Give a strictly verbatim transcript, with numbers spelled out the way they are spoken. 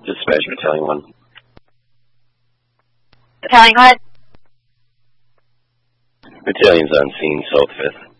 Dispatch Battalion one. Battalion, go ahead. Battalion's on scene, South fifth.